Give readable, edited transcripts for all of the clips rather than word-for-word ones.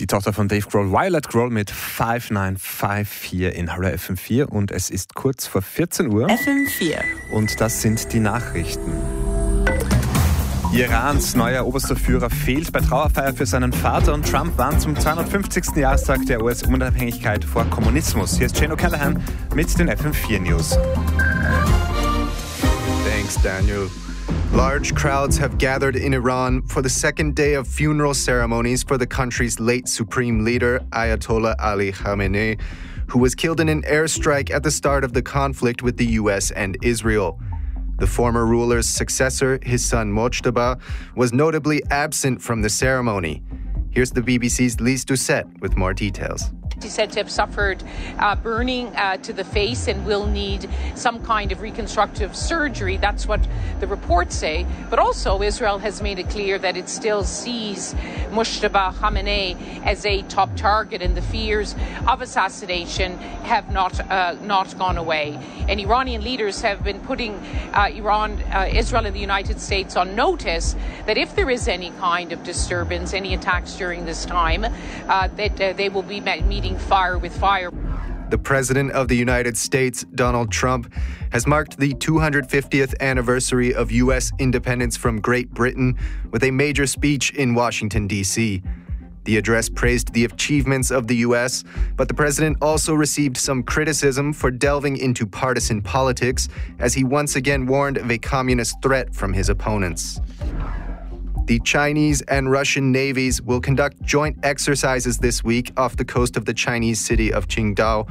Tochter von Dave Grohl, Violet Grohl mit 5954 in Hallo FM4 und es ist kurz vor 14 Uhr. FM4. Und das sind die Nachrichten. Irans neuer oberster Führer fehlt bei Trauerfeier für seinen Vater und Trump warnt zum 250. Jahrestag der US-Unabhängigkeit vor Kommunismus. Hier ist Shane O'Callaghan mit den FM4 News. Thanks, Daniel. Large crowds have gathered in Iran for the second day of funeral ceremonies for the country's late supreme leader, Ayatollah Ali Khamenei, who was killed in an airstrike at the start of the conflict with the US and Israel. The former ruler's successor, his son Mojtaba, was notably absent from the ceremony. Here's the BBC's Lise Doucette with more details. He's said to have suffered burning to the face and will need some kind of reconstructive surgery. That's what the reports say. But also, Israel has made it clear that it still sees Mojtaba Khamenei as a top target, and the fears of assassination have not gone away. And Iranian leaders have been putting Israel and the United States on notice that if there is any kind of disturbance, any attacks during this time, that they will be meeting fire with fire. The President of the United States, Donald Trump, has marked the 250th anniversary of U.S. independence from Great Britain with a major speech in Washington, D.C. The address praised the achievements of the U.S., but the president also received some criticism for delving into partisan politics as he once again warned of a communist threat from his opponents. The Chinese and Russian navies will conduct joint exercises this week off the coast of the Chinese city of Qingdao.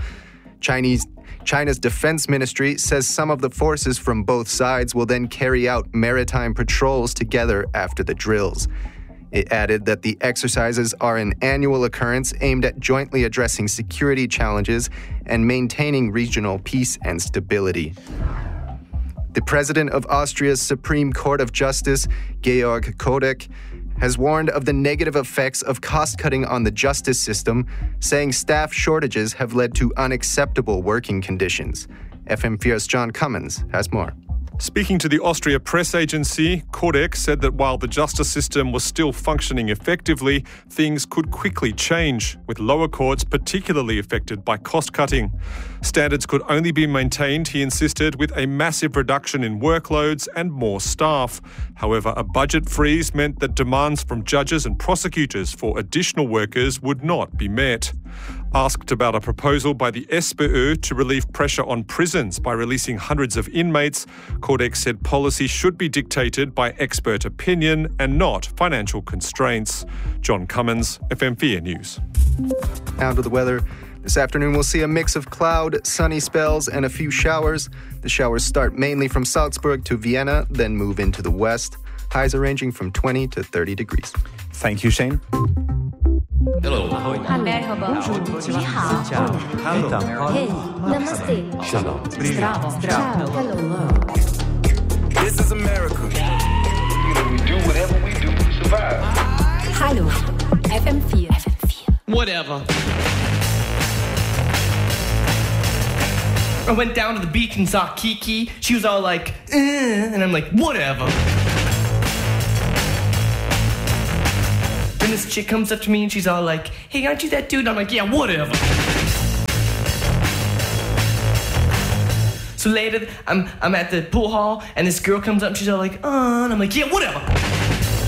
China's defense ministry says some of the forces from both sides will then carry out maritime patrols together after the drills. It added that the exercises are an annual occurrence aimed at jointly addressing security challenges and maintaining regional peace and stability. The president of Austria's Supreme Court of Justice, Georg Kodek, has warned of the negative effects of cost-cutting on the justice system, saying staff shortages have led to unacceptable working conditions. FM4's John Cummins has more. Speaking to the Austria press agency, Kodek said that while the justice system was still functioning effectively, things could quickly change, with lower courts particularly affected by cost-cutting. Standards could only be maintained, he insisted, with a massive reduction in workloads and more staff. However, a budget freeze meant that demands from judges and prosecutors for additional workers would not be met. Asked about a proposal by the SPÖ to relieve pressure on prisons by releasing hundreds of inmates, Kodek said policy should be dictated by expert opinion and not financial constraints. John Cummins, FM4 News. Now to the weather. This afternoon we'll see a mix of cloud, sunny spells, and a few showers. The showers start mainly from Salzburg to Vienna, then move into the west. Highs are ranging from 20 to 30 degrees. Thank you, Shane. Hello. Merhaba. Ni hao. Hey. Namaste. Shalom. Ciao. Hello. This is America. We do whatever we do to survive. Hallo. FM4. Whatever. I went down to the beach and saw Kiki. She was all like, and I'm like, whatever. Then this chick comes up to me and she's all like, hey, aren't you that dude? And I'm like, yeah, whatever. So later, I'm at the pool hall and this girl comes up and she's all like, and I'm like, yeah, whatever.